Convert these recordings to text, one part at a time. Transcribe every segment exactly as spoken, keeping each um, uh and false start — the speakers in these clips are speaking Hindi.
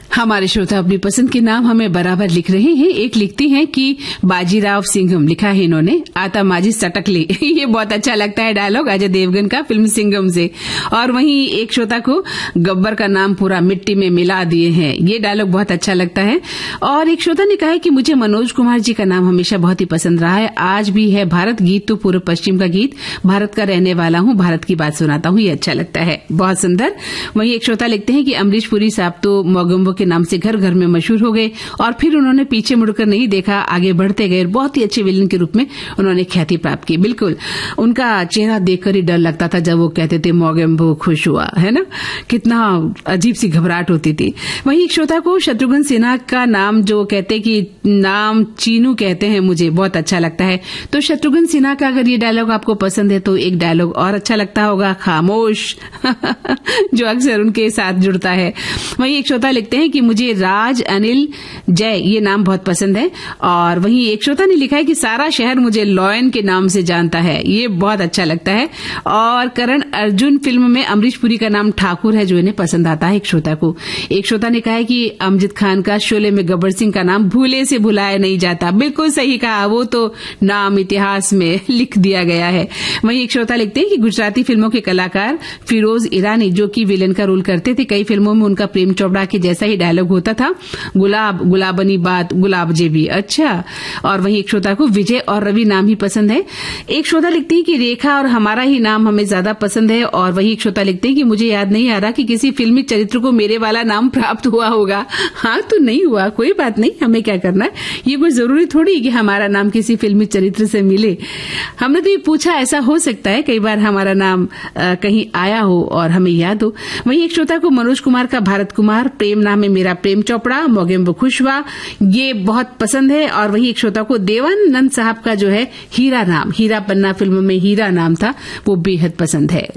हमारे श्रोता अपनी पसंद के नाम हमें बराबर लिख रहे हैं। एक लिखती हैं कि बाजीराव सिंघम, लिखा है इन्होंने, आता माजी सटकले। ये बहुत अच्छा लगता है डायलॉग, अजय देवगन का फिल्म सिंघम से। और वहीं एक श्रोता को गब्बर का नाम पूरा मिट्टी में मिला दिए हैं, ये डायलॉग बहुत अच्छा लगता है। और एक श्रोता ने कहा है कि मुझे मनोज कुमार जी का नाम हमेशा बहुत ही पसंद रहा है, आज भी है। भारत गीत तो पूर्व पश्चिम का गीत, भारत का रहने वाला हूँ, भारत की बात सुनाता हूँ, ये अच्छा लगता है, बहुत सुंदर। वहीं एक श्रोता लिखते हैं कि अमरीश पुरी साहब तो मोगम्बो के नाम से घर घर में मशहूर हो गए और फिर उन्होंने पीछे मुड़कर नहीं देखा, आगे बढ़ते गए, बहुत ही अच्छे विलेन के रूप में उन्होंने ख्याति प्राप्त की। बिल्कुल, उनका चेहरा देखकर ही डर लगता था जब वो कहते थे मोगम्बो खुश हुआ, है ना, कितना अजीब सी घबराहट होती थी। वहीं एक श्रोता को शत्रुघ्न सिन्हा का नाम, जो कहते कि नाम चीनू कहते हैं, मुझे बहुत अच्छा लगता है। तो शत्रुघ्न सिन्हा का अगर ये डायलॉग आपको पसंद है तो एक डायलॉग और अच्छा लगता होगा, खामोश, जो अक्सर उनके साथ जुड़ता है। वहीं एक श्रोता लिखते हैं कि मुझे राज अनिल जय ये नाम बहुत पसंद है। और वहीं एक श्रोता ने लिखा है कि सारा शहर मुझे लॉयन के नाम से जानता है, ये बहुत अच्छा लगता है। और करण अर्जुन फिल्म में अमरीश पुरी का नाम ठाकुर है, जो इन्हें पसंद आता है एक श्रोता को। एक श्रोता ने कहा है कि अमजद खान का शोले में गब्बर सिंह का नाम भूले से भुलाया नहीं जाता। बिल्कुल सही कहा, वो तो नाम इतिहास में लिख दिया गया है। वहीं एक श्रोता लिखते हैं कि गुजराती फिल्मों के कलाकार फिरोज ईरानी, जो कि विलेन का रोल करते थे, कई फिल्मों में उनका प्रेम चोपड़ा के जैसा ही डायलॉग होता था, गुलाब गुलाबनी बात गुलाब जेबी। अच्छा। और वहीं एक श्रोता को विजय और रवि नाम ही पसंद है। एक श्रोता लिखती है कि रेखा और हमारा ही नाम हमें ज्यादा पसंद है। और वहीं एक श्रोता लिखते हैं कि मुझे याद नहीं आ रहा कि किसी फिल्मी चरित्र को मेरे वाला नाम प्राप्त हुआ होगा। हाँ, तो नहीं हुआ, कोई बात नहीं, हमें क्या करना है, ये कोई जरूरी थोड़ी कि हमारा नाम किसी फिल्मी चरित्र से मिले। हमने तो ये पूछा, ऐसा हो सकता है कई बार हमारा नाम आ, कहीं आया हो और हमें याद हो। वहीं एक श्रोता को मनोज कुमार का भारत कुमार, प्रेम नाम है मेरा प्रेम चोपड़ा, मोगेम्बो खुशवा, ये बहुत पसंद है। और वही एक श्रोता को देवानंद साहब का जो है हीरा नाम, हीरा पन्ना फिल्म में हीरा नाम था, वो बेहद पसंद है।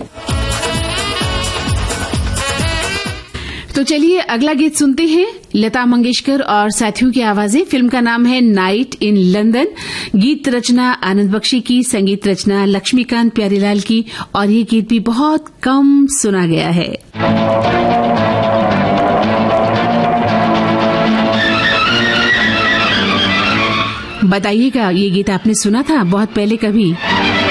तो चलिए अगला गीत सुनते हैं, लता मंगेशकर और साथियों की आवाजें। फिल्म का नाम है नाइट इन लंदन। गीत रचना आनंद बख्शी की, संगीत रचना लक्ष्मीकांत प्यारीलाल की, और ये गीत भी बहुत कम सुना गया है। बताइएगा, ये गीत आपने सुना था बहुत पहले कभी?